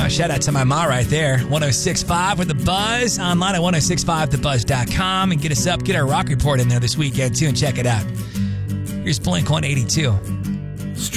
Shout out to my ma right there. 106.5 with The Buzz. Online at 1065thebuzz.com. And get us up. Get our rock report in there this weekend, too, and check it out. Here's Blink 182.